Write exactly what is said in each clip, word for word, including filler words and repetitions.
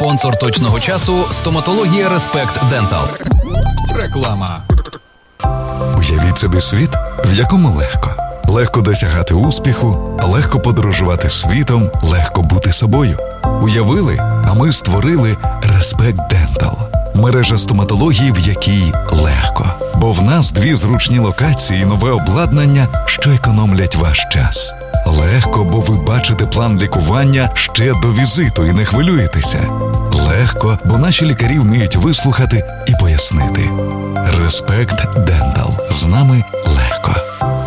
Спонсор точного часу – стоматологія Респект Дентал. Реклама. Уявіть собі світ, в якому легко. Легко досягати успіху, легко подорожувати світом, легко бути собою. Уявили, а ми створили Респект Дентал. Мережа стоматології, в якій легко. Бо в нас дві зручні локації і нове обладнання, що економлять ваш час. Легко, бо ви бачите план лікування ще до візиту і не хвилюєтеся. Легко, бо наші лікарі вміють вислухати і пояснити. Респект Дентал. З нами легко.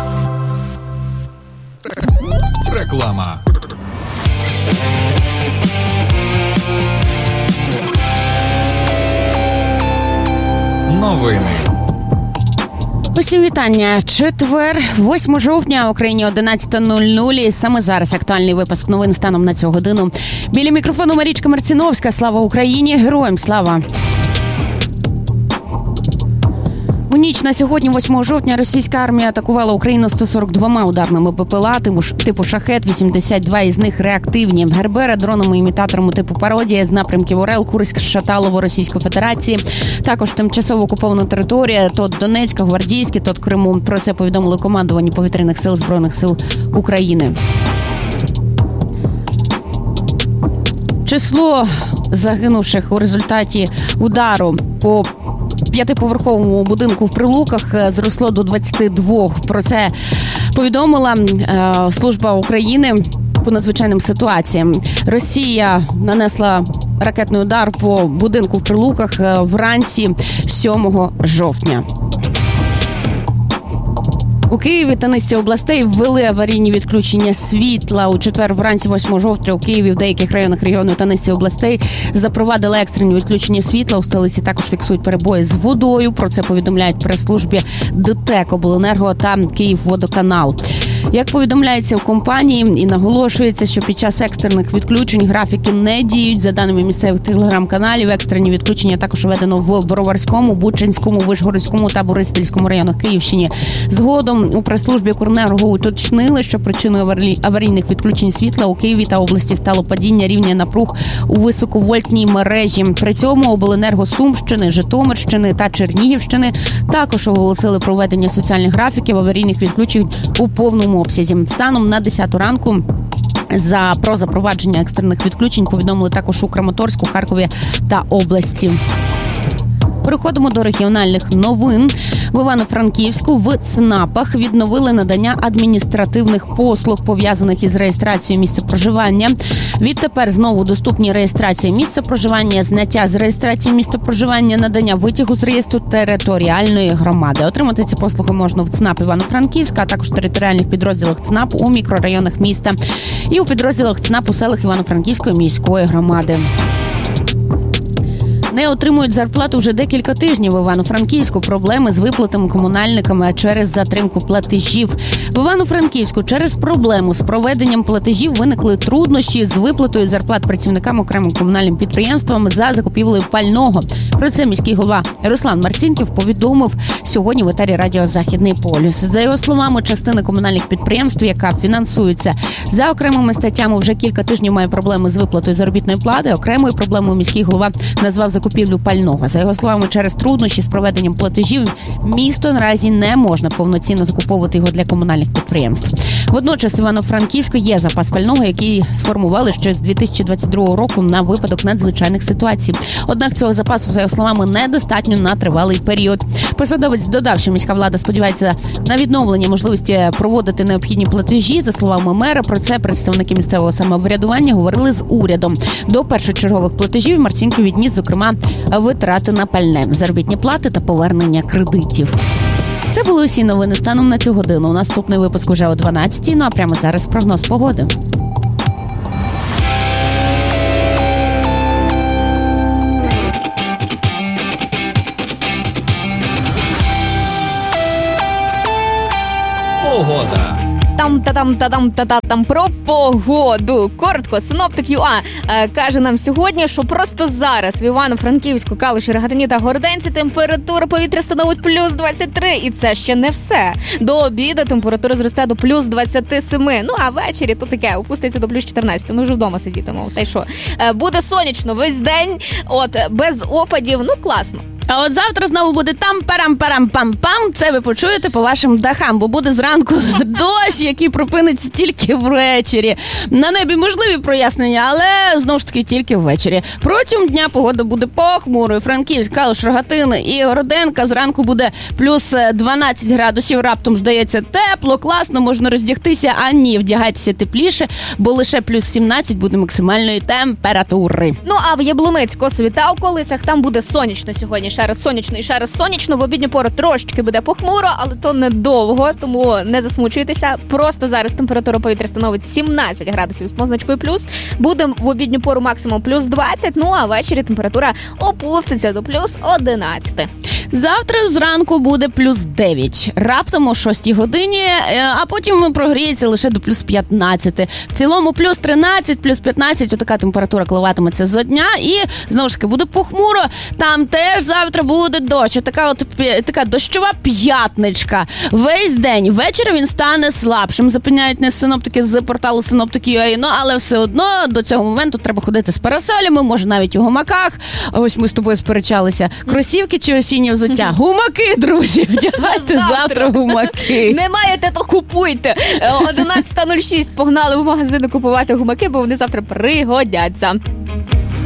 Реклама. Новини. Усім вітання. Четвер, восьмого жовтня, в Україні одинадцята нуль нуль. І саме зараз актуальний випуск новин станом на цю годину. Біля мікрофону Марічка Марціновська. Слава Україні! Героям слава! У ніч на сьогодні, восьмого жовтня, російська армія атакувала Україну сто сорок двома ударними БПЛА типу «Шахет», вісімдесят два із них реактивні. Гербера дронами-імітаторами типу «Пародія» з напрямків Орел, Курськ, Шаталово, Російської Федерації. Також тимчасово окупована територія, то Донецька, Гвардійське, то Криму. Про це повідомили командування повітряних сил Збройних сил України. Число загинувших у результаті удару по п'ятиповерховому будинку в Прилуках зросло до двадцяти двох. Про це повідомила е, Служба України по надзвичайним ситуаціям. Росія нанесла ракетний удар по будинку в Прилуках вранці сьомого жовтня. У Києві та низці областей ввели аварійні відключення світла. У четвер вранці восьмого жовтня у Києві в деяких районах регіону та низці областей запровадили екстрені відключення світла. У столиці також фіксують перебої з водою. Про це повідомляють прес-службі ДТЕК, Обленерго та Київводоканал. Як повідомляється у компанії і наголошується, що під час екстрених відключень графіки не діють. За даними місцевих телеграм-каналів, екстрені відключення також введено в Броварському, Бучанському, Вишгородському та Бориспільському районах Київщини. Згодом у прес-службі Укренерго уточнили, що причиною аварійних відключень світла у Києві та області стало падіння рівня напруг у високовольтній мережі. При цьому Обленерго Сумщини, Житомирщини та Чернігівщини також оголосили про введення соціальних графіків аварійних відключень у повному обсязі. Станом на десяту ранку за про запровадження екстрених відключень повідомили також у Краматорську, Харкові та області. Переходимо до регіональних новин. В Івано-Франківську в ЦНАПах відновили надання адміністративних послуг, пов'язаних із реєстрацією місця проживання. Відтепер знову доступні реєстрація місця проживання, зняття з реєстрації місця проживання, надання витягу з реєстру територіальної громади. Отримати ці послуги можна в ЦНАП Івано-Франківська, а також в територіальних підрозділах ЦНАП у мікрорайонах міста і у підрозділах ЦНАП у селах Івано-Франківської міської громади. Не отримують зарплату вже декілька тижнів в Івано-Франківську. Проблеми з виплатами комунальниками через затримку платежів. В Івано-Франківську через проблему з проведенням платежів виникли труднощі з виплатою зарплат працівникам окремим комунальним підприємствам за закупівлею пального. Про це міський голова Руслан Марцінків повідомив сьогодні в етері радіо «Західний полюс». За його словами, частина комунальних підприємств, яка фінансується за окремими статтями, вже кілька тижнів має проблеми з виплатою заробітної плати. Окремою проблемою міський голова назвав закупівлю пального. За його словами, через труднощі з проведенням платежів місто наразі не можна повноцінно закуповувати його для комунальних підприємств. Водночас Івано-Франківську є запас пального, який сформували ще з дві тисячі двадцять другого року на випадок надзвичайних ситуацій. Однак цього запасу, за його словами, недостатньо на тривалий період. Посадовець додав, що міська влада сподівається на відновлення можливості проводити необхідні платежі. За словами мера, про це представники місцевого самоврядування говорили з урядом. До першочергових платежів Марцінків відніс, зокрема, витрати на пальне, заробітні плати та повернення кредитів. Це були усі новини станом на цю годину. Наступний випуск вже о дванадцятій, ну а прямо зараз прогноз погоди. Погода. Там та-там, та-там, та-там про погоду. Коротко, синоптик ЮА е, каже нам сьогодні, що просто зараз в Івано-Франківську, Калуші, Рогатині та Городенці температура повітря становить плюс двадцять три. І це ще не все. До обіду температура зросте до плюс двадцять сім. Ну, а ввечері то таке, опуститься до плюс чотирнадцять. Ми вже вдома сидітимемо. Та й що? Е, буде сонячно весь день, от, без опадів. Ну, класно. А от завтра знову буде там парам-парам-пам-пам. Це ви почуєте по вашим дахам, бо буде зранку дощ, який припиниться тільки ввечері. На небі можливі прояснення, але знову ж таки тільки ввечері. Протягом дня погода буде похмурою. Франківськ, Калуш, Рогатини і Городенка. Зранку буде плюс дванадцять градусів. Раптом здається тепло, класно, можна роздягтися. А ні, вдягайтеся тепліше, бо лише плюс сімнадцять буде максимальної температури. Ну, а в Яблунець, Косові та околицях там буде сонячно сьогодні. Ще раз сонячно і ще раз сонячно. В обідню пору трошечки буде похмуро, але то недовго, тому не засмучуйтеся. Просто зараз температура повітря становить сімнадцять градусів з позначкою плюс. Буде в обідню пору максимум плюс двадцять, ну а ввечері температура опуститься до плюс одинадцять. Завтра зранку буде плюс дев'ять. Раптом о шостій годині, а потім прогріється лише до плюс п'ятнадцять. В цілому плюс тринадцять, плюс п'ятнадцять, отака температура коливатиметься зо дня. І, знову ж таки, буде похмуро. Там теж завтра буде дощ. Така от така дощова п'ятничка. Весь день. Ввечері він стане слабшим. Запевняють не синоптики з порталу Синоптики.ua, ну, але все одно до цього моменту треба ходити з парасолями, може навіть у гумаках. Ось ми з тобою сперечалися. Кросівки чи осінні взуття? Гумаки, друзі, вдягайте завтра. завтра гумаки. Не маєте, то купуйте. одинадцята нуль шість погнали в магазини купувати гумаки, бо вони завтра пригодяться.